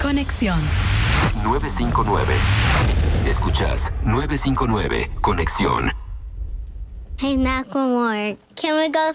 Conexión 959. Escuchas 959 Conexión. Hey, Macklemore, can we go